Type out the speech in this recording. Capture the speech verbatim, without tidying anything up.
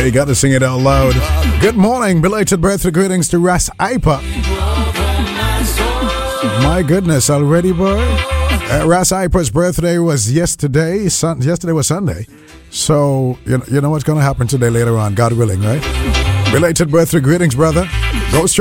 You got to sing it out loud. Good morning. Belated birthday greetings to Ras Ipa. My goodness, already, boy. Uh, Ras Ipa's birthday was yesterday. Sun- yesterday was Sunday. So, you know, you know what's going to happen today later on, God willing, right? Belated birthday greetings, brother. Go straight.